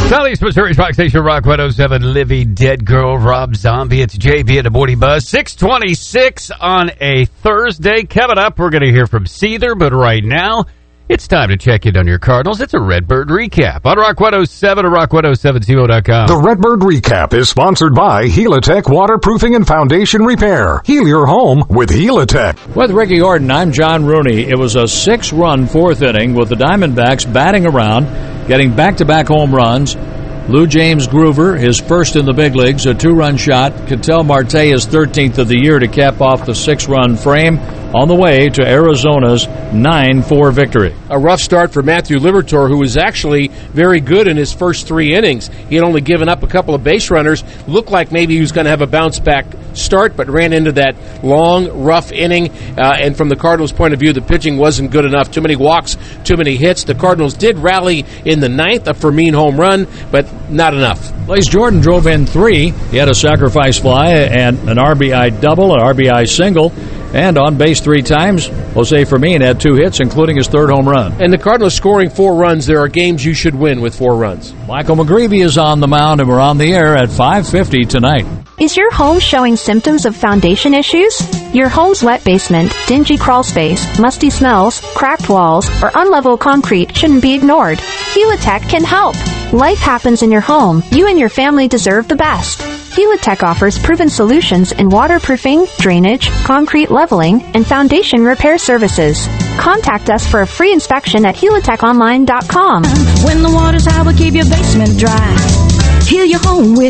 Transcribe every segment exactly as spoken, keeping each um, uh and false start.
Southeast Missouri's Rock Station, Rock one oh seven, Livy, Dead Girl, Rob Zombie. It's J B at the Morning Buzz. six twenty-six on a Thursday. Coming up, we're going to hear from Seether, but right now, it's time to check in on your Cardinals. It's a Redbird Recap on Rock one oh seven or rock one oh seven C O dot com. The Redbird Recap is sponsored by Helitech Waterproofing and Foundation Repair. Heal your home with Helitech. With Ricky Orton, I'm John Rooney. It was a six-run fourth inning with the Diamondbacks batting around, getting back-to-back home runs. Lou James Groover, his first in the big leagues, a two-run shot. Ketel Marte, his thirteenth of the year to cap off the six-run frame on the way to Arizona's nine four victory. A rough start for Matthew Liberatore, who was actually very good in his first three innings. He had only given up a couple of base runners. Looked like maybe he was going to have a bounce-back start, but ran into that long, rough inning. Uh, and from the Cardinals' point of view, the pitching wasn't good enough. Too many walks, too many hits. The Cardinals did rally in the ninth, a Fermin home run, but not enough. Blaze Jordan drove in three. He had a sacrifice fly and an R B I double, an R B I single, and on base three times. Jose Fermin had two hits, including his third home run. And the Cardinals scoring four runs. There are games you should win with four runs. Michael McGreevy is on the mound, and we're on the air at five fifty tonight. Is your home showing symptoms of foundation issues? Your home's wet basement, dingy crawl space, musty smells, cracked walls, or unlevel concrete shouldn't be ignored. Helitech can help. Life happens in your home. You and your family deserve the best. Helitech offers proven solutions in waterproofing, drainage, concrete leveling, and foundation repair services. Contact us for a free inspection at helitech online dot com. When the water's high, we'll keep your basement dry. Heal your home with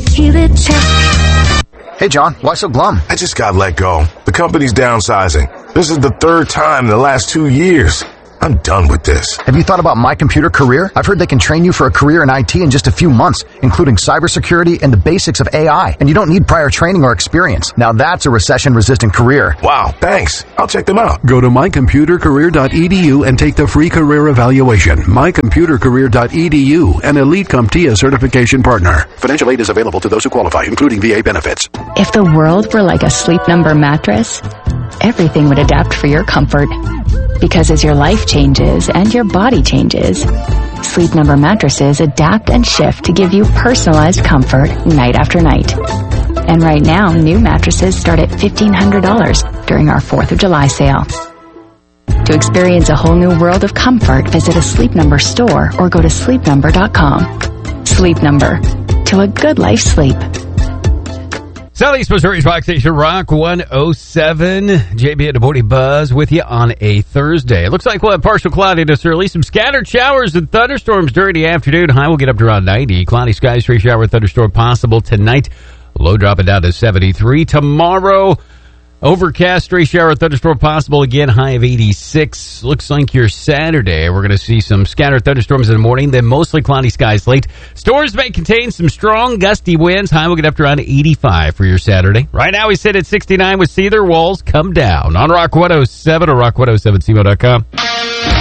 Helitech. Hey, John, why so glum? I just got let go. The company's downsizing. This is the third time in the last two years. I'm done with this. Have you thought about My Computer Career? I've heard they can train you for a career in I T in just a few months, including cybersecurity and the basics of A I. And you don't need prior training or experience. Now that's a recession-resistant career. Wow, thanks. I'll check them out. Go to my computer career dot e d u and take the free career evaluation. my computer career dot e d u, an Elite CompTIA certification partner. Financial aid is available to those who qualify, including V A benefits. If the world were like a Sleep Number mattress, everything would adapt for your comfort. Because as your life changes and your body changes, Sleep Number mattresses adapt and shift to give you personalized comfort night after night. And right now, new mattresses start at fifteen hundred dollars during our fourth of July sale. To experience a whole new world of comfort, visit a Sleep Number store or go to sleep number dot com. Sleep Number. To a good life sleep. Southeast Missouri's Rock Station, Rock one oh seven. J B at the Morning Buzz with you on a Thursday. It looks like we'll have partial cloudiness early. Some scattered showers and thunderstorms during the afternoon. High will get up to around ninety. Cloudy skies, stray shower thunderstorm possible tonight. Low dropping down to seventy-three. Tomorrow, overcast, stray shower thunderstorm possible again. High of eighty-six. Looks like your Saturday. We're going to see some scattered thunderstorms in the morning, then mostly cloudy skies late. Storms may contain some strong gusty winds. High will get up to around eighty-five for your Saturday. Right now we sit at sixty-nine with Seether. Walls come down on Rock one oh seven or rock one oh seven C O dot com.